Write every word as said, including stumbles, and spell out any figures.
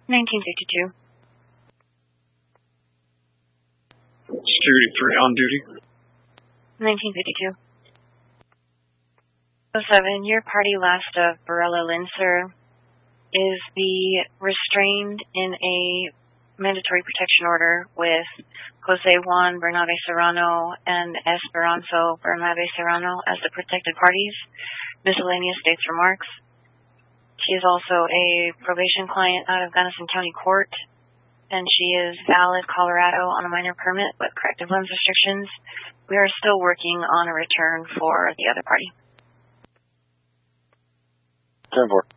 nineteen fifty-two. Security three on duty. nineteen fifty-two. oh seven, your party last of Barella Linser is the restrained in a mandatory protection order with Jose Juan Bernabe Serrano and Esperanzo Bernabe Serrano as the protected parties. Miscellaneous dates remarks. She is also a probation client out of Gunnison County Court, and she is valid Colorado on a minor permit with corrective lens restrictions. We are still working on a return for the other party. ten four.